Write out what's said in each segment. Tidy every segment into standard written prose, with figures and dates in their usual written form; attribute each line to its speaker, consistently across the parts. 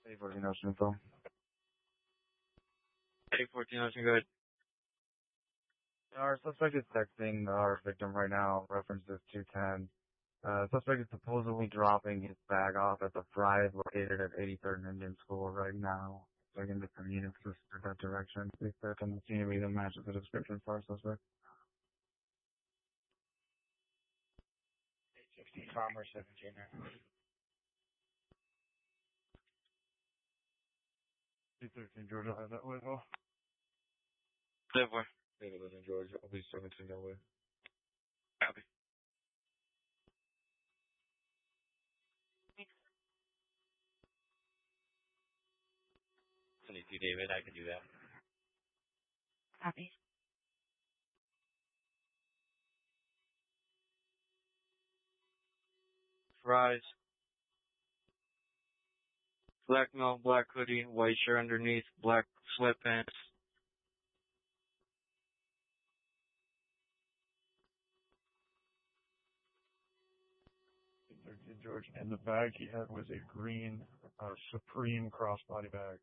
Speaker 1: A14 Ocean info.
Speaker 2: A14 Ocean, go ahead.
Speaker 1: Our suspect is texting our victim right now. Reference is 210. Suspect is supposedly dropping his bag off at the Fry's located at 83rd and Indian School right now. So I can just commute for that direction. If there can seem to be that matches the description for our suspect.
Speaker 3: 860 Commerce 17.
Speaker 1: 213 Georgia has that way as well.
Speaker 2: Live where?
Speaker 1: 811 Georgia, I'll be 17 that way.
Speaker 2: Copy. Send you, David. I can do that.
Speaker 4: Copy.
Speaker 2: Fries. Black melt, black hoodie, white shirt underneath, black sweatpants.
Speaker 1: George, and the bag he had was a green Supreme crossbody bag.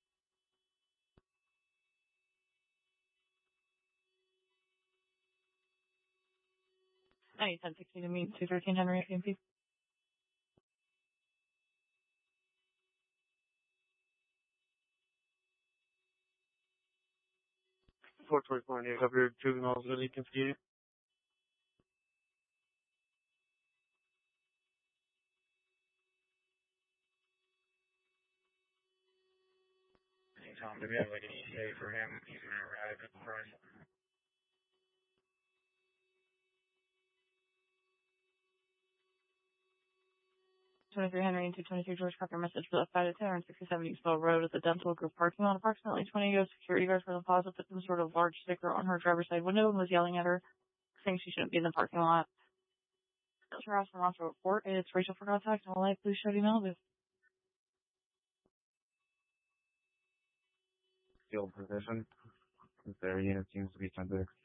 Speaker 4: Hey, 1016 to meet 213 Henry PMP.
Speaker 2: Four 24 near cover juveniles really confused.
Speaker 3: Hey, Tom, do we have like an ETA for him? He's going to arrive at the price.
Speaker 4: Henry and 223 George Parker message for the 5 to 10 on 67 Eastville Road at the Dental Group parking lot. Approximately 20 ago, security guards for the plaza put some sort of large sticker on her driver's side window and was yelling at her, saying she shouldn't be in the parking lot. Her house from Rossville Report. It's Rachel for contact and live police showing Malibu.
Speaker 1: Field position. Their unit seems to be 10-6.